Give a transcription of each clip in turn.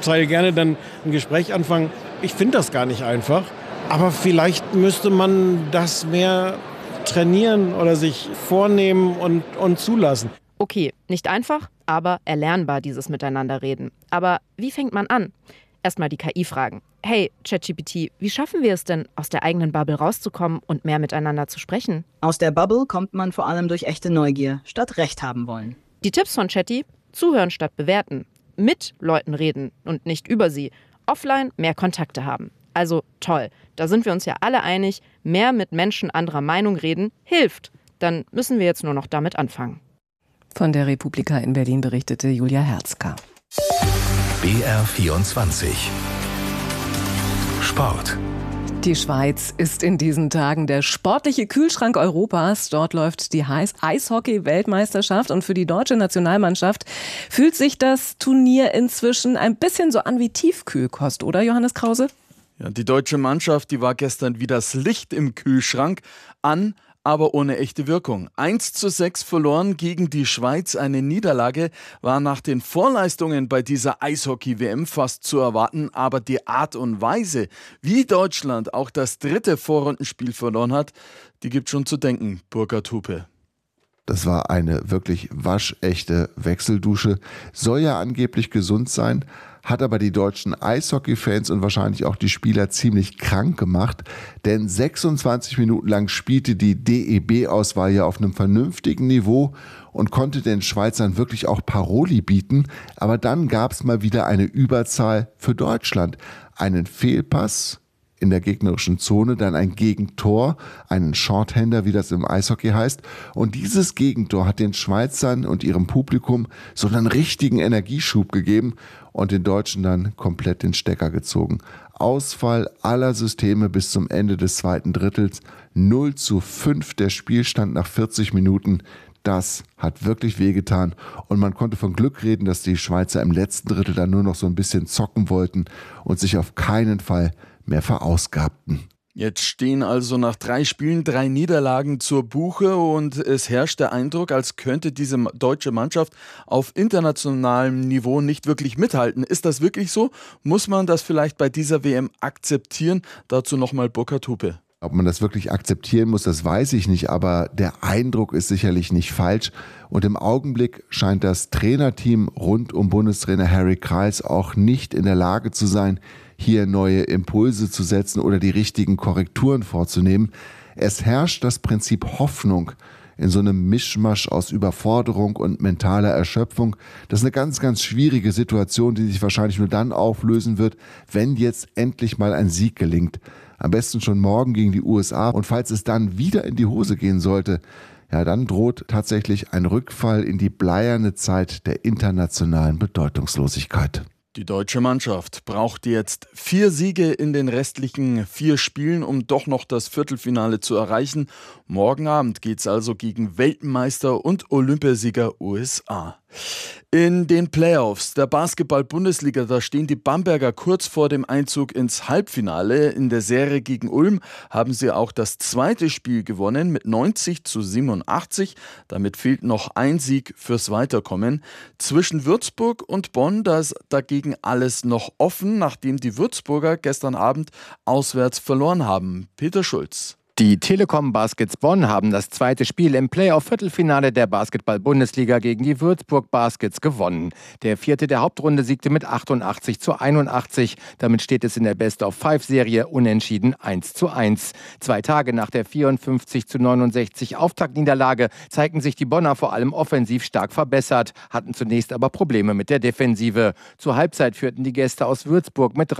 Zeile gerne dann ein Gespräch anfangen. Ich finde das gar nicht einfach. Aber vielleicht müsste man das mehr trainieren oder sich vornehmen und zulassen. Okay, nicht einfach, aber erlernbar, dieses Miteinanderreden. Aber wie fängt man an? Erstmal die KI fragen. Hey, ChatGPT, wie schaffen wir es denn, aus der eigenen Bubble rauszukommen und mehr miteinander zu sprechen? Aus der Bubble kommt man vor allem durch echte Neugier, statt Recht haben wollen. Die Tipps von Chatty: zuhören statt bewerten. Mit Leuten reden und nicht über sie. Offline mehr Kontakte haben. Also toll, da sind wir uns ja alle einig, mehr mit Menschen anderer Meinung reden hilft. Dann müssen wir jetzt nur noch damit anfangen. Von der Republika in Berlin berichtete Julia Herzka. BR24 Sport. Die Schweiz ist in diesen Tagen der sportliche Kühlschrank Europas. Dort läuft die Eishockey-Weltmeisterschaft und für die deutsche Nationalmannschaft fühlt sich das Turnier inzwischen ein bisschen so an wie Tiefkühlkost, oder Johannes Krause? Ja, die deutsche Mannschaft, die war gestern wie das Licht im Kühlschrank an, aber ohne echte Wirkung. 1:6 verloren gegen die Schweiz. Eine Niederlage war nach den Vorleistungen bei dieser Eishockey-WM fast zu erwarten. Aber die Art und Weise, wie Deutschland auch das 3. Vorrundenspiel verloren hat, die gibt schon zu denken, Burkhard Hupe. Das war eine wirklich waschechte Wechseldusche. Soll ja angeblich gesund sein, hat aber die deutschen Eishockey-Fans und wahrscheinlich auch die Spieler ziemlich krank gemacht. Denn 26 Minuten lang spielte die DEB-Auswahl ja auf einem vernünftigen Niveau und konnte den Schweizern wirklich auch Paroli bieten. Aber dann gab es mal wieder eine Überzahl für Deutschland. Einen Fehlpass in der gegnerischen Zone, dann ein Gegentor, einen Shorthander, wie das im Eishockey heißt. Und dieses Gegentor hat den Schweizern und ihrem Publikum so einen richtigen Energieschub gegeben und den Deutschen dann komplett den Stecker gezogen. Ausfall aller Systeme bis zum Ende des zweiten Drittels. 0:5 der Spielstand nach 40 Minuten. Das hat wirklich wehgetan und man konnte von Glück reden, dass die Schweizer im letzten Drittel dann nur noch so ein bisschen zocken wollten und sich auf keinen Fall mehr verausgabten. Jetzt stehen also nach 3 Spielen 3 Niederlagen zur Buche und es herrscht der Eindruck, als könnte diese deutsche Mannschaft auf internationalem Niveau nicht wirklich mithalten. Ist das wirklich so? Muss man das vielleicht bei dieser WM akzeptieren? Dazu nochmal Burkhard Hupe. Ob man das wirklich akzeptieren muss, das weiß ich nicht, aber der Eindruck ist sicherlich nicht falsch. Und im Augenblick scheint das Trainerteam rund um Bundestrainer Harry Kreis auch nicht in der Lage zu sein, hier neue Impulse zu setzen oder die richtigen Korrekturen vorzunehmen. Es herrscht das Prinzip Hoffnung in so einem Mischmasch aus Überforderung und mentaler Erschöpfung. Das ist eine ganz, ganz schwierige Situation, die sich wahrscheinlich nur dann auflösen wird, wenn jetzt endlich mal ein Sieg gelingt. Am besten schon morgen gegen die USA. Und falls es dann wieder in die Hose gehen sollte, ja, dann droht tatsächlich ein Rückfall in die bleierne Zeit der internationalen Bedeutungslosigkeit. Die deutsche Mannschaft braucht jetzt 4 Siege in den restlichen 4 Spielen, um doch noch das Viertelfinale zu erreichen. Morgen Abend geht's also gegen Weltmeister und Olympiasieger USA. In den Playoffs der Basketball-Bundesliga, da stehen die Bamberger kurz vor dem Einzug ins Halbfinale. In der Serie gegen Ulm haben sie auch das 2. Spiel gewonnen mit 90:87. Damit fehlt noch ein Sieg fürs Weiterkommen. Zwischen Würzburg und Bonn, da ist dagegen alles noch offen, nachdem die Würzburger gestern Abend auswärts verloren haben. Peter Schulz. Die Telekom Baskets Bonn haben das 2. Spiel im Playoff-Viertelfinale der Basketball-Bundesliga gegen die Würzburg Baskets gewonnen. Der 4. der Hauptrunde siegte mit 88:81. Damit steht es in der Best-of-5-Serie unentschieden 1:1. 2 Tage nach der 54:69 Auftaktniederlage zeigten sich die Bonner vor allem offensiv stark verbessert, hatten zunächst aber Probleme mit der Defensive. Zur Halbzeit führten die Gäste aus Würzburg mit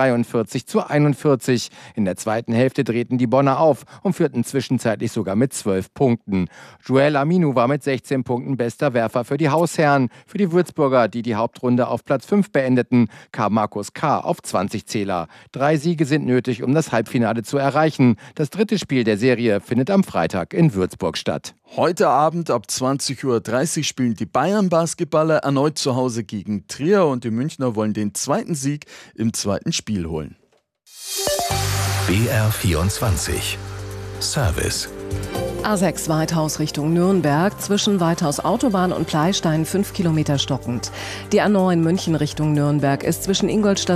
43:41. In der zweiten Hälfte drehten die Bonner auf und führten zwischenzeitlich sogar mit 12 Punkten. Joel Aminu war mit 16 Punkten bester Werfer für die Hausherren. Für die Würzburger, die die Hauptrunde auf Platz 5 beendeten, kam Markus K. auf 20 Zähler. 3 Siege sind nötig, um das Halbfinale zu erreichen. Das 3. Spiel der Serie findet am Freitag in Würzburg statt. Heute Abend ab 20:30 Uhr spielen die Bayern-Basketballer erneut zu Hause gegen Trier und die Münchner wollen den 2. Sieg im 2. Spiel holen. BR24 Service. A6 Weithaus Richtung Nürnberg, zwischen Weithaus Autobahn und Pleystein 5 Kilometer stockend. Die A9 München Richtung Nürnberg ist zwischen Ingolstadt